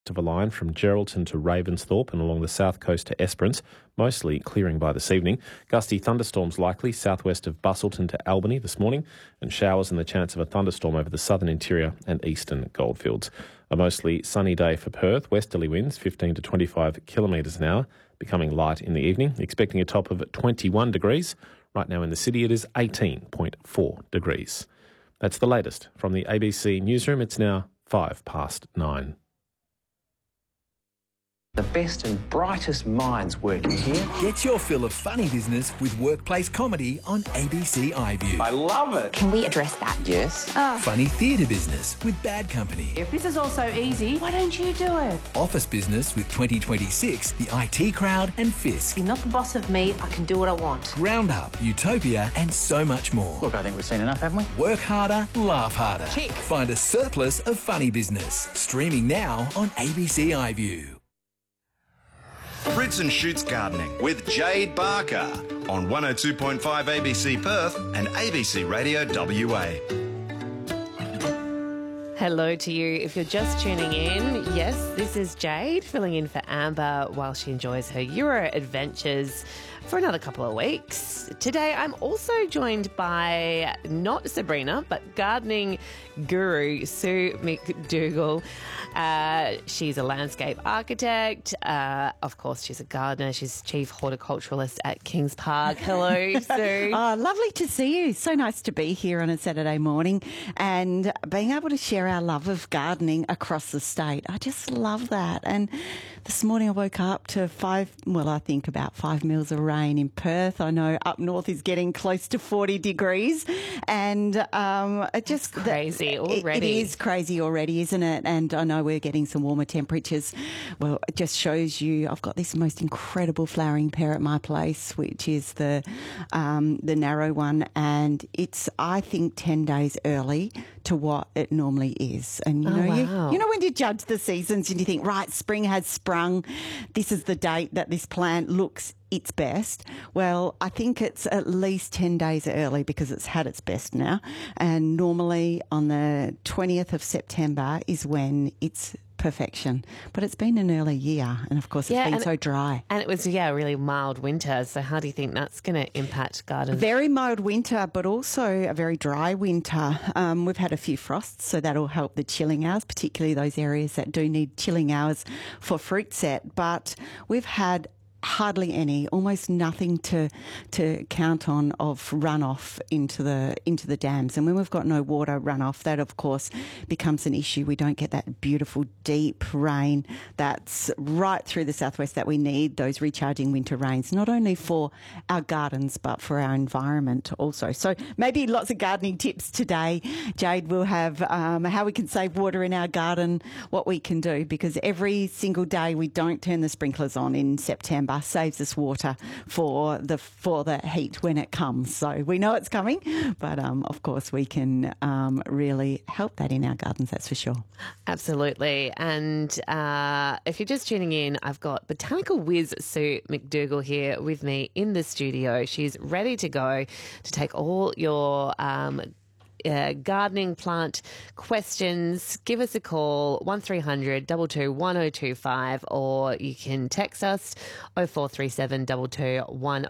of a line from Geraldton to Ravensthorpe and along the south coast to Esperance, mostly clearing by this evening. Gusty thunderstorms likely southwest of Bustleton to Albany this morning, and showers and the chance of a thunderstorm over the southern interior and eastern goldfields. A mostly sunny day for Perth, westerly winds 15 to 25 kilometres an hour, becoming light in the evening, expecting a top of 21 degrees. Right now in the city it is 18.4 degrees. That's the latest from the ABC newsroom. It's now 9:05. The best and brightest minds working here. Get your fill of funny business with workplace comedy on ABC iView. I love it. Can we address that? Yes. Funny theatre business with Bad Company. If this is all so easy, why don't you do it? Office business with 2026, the IT Crowd and Fisk. You're not the boss of me, I can do what I want. Roundup, Utopia and so much more. Look, I think we've seen enough, haven't we? Work harder, laugh harder. Tick. Find a surplus of funny business. Streaming now on ABC iView. Roots and Shoots Gardening with Jade Barker on 102.5 ABC Perth and ABC Radio WA. Hello to you. If you're just tuning in, yes, this is Jade filling in for Amber while she enjoys her Euro adventures for another couple of weeks. Today I'm also joined by not Sabrina, but gardening guru Sue McDougall. She's a landscape architect. Of course, she's a gardener. She's chief horticulturalist at Kings Park. Hello, Sue. Oh, lovely to see you. So nice to be here on a Saturday morning and being able to share our love of gardening across the state. I just love that. And this morning I woke up to about 5 mils of rain in Perth. I know up north is getting close to 40 degrees. And it just... That's crazy already. It is crazy already, isn't it? And I know we're getting some warmer temperatures. Well, it just shows you I've got this most incredible flowering pear at my place, which is the narrow one, and it's, I think, 10 days early to what it normally is. And you know when you judge the seasons and you think, right, spring has sprung, this is the date that this plant looks its best. Well, I think it's at least 10 days early because it's had its best now. And normally on the 20th of September is when it's perfection. But it's been an early year, and of course it's been so dry. And it was, a really mild winter. So how do you think that's going to impact gardens? Very mild winter, but also a very dry winter. We've had a few frosts, so that'll help the chilling hours, particularly those areas that do need chilling hours for fruit set. But we've had hardly any, almost nothing to count on of runoff into the dams. And when we've got no water runoff, that of course becomes an issue. We don't get that beautiful deep rain that's right through the southwest that we need, those recharging winter rains, not only for our gardens but for our environment also. So maybe lots of gardening tips today. Jade will have how we can save water in our garden, what we can do, because every single day we don't turn the sprinklers on in September saves us water for the heat when it comes. So we know it's coming, but of course we can really help that in our gardens, that's for sure. Absolutely. And if you're just tuning in, I've got botanical whiz Sue McDougall here with me in the studio. She's ready to go to take all your gardening plant questions. Give us a call, 1300 22 1025, or you can text us 0437 22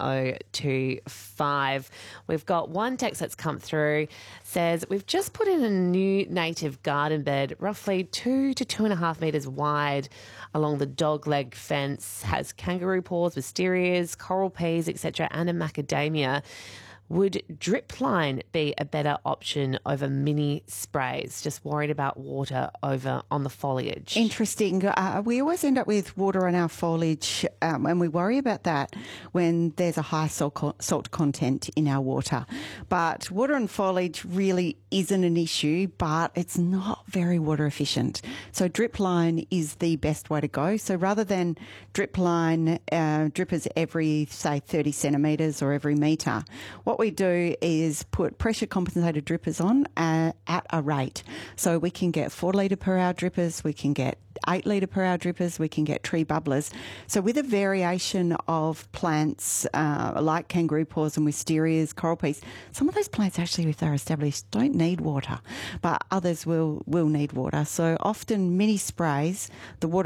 1025. We've got one text that's come through, says, we've just put in a new native garden bed, roughly 2 to 2.5 metres wide along the dogleg fence, has kangaroo paws, wisterias, coral peas, etc., and a macadamia. Would drip line be a better option over mini sprays? Just worried about water over on the foliage. Interesting. We always end up with water on our foliage, and we worry about that when there's a high salt content in our water. But water on foliage really isn't an issue, but it's not very water efficient. So drip line is the best way to go. So rather than drip line drippers every, say, 30 centimetres or every metre, what we do is put pressure compensated drippers on at a rate. So we can get 4 litre per hour drippers, we can get 8 litre per hour drippers, we can get tree bubblers. So with a variation of plants like kangaroo paws and wisterias, coral peas, some of those plants actually, if they're established, don't need water, but others will need water. So often mini sprays, the water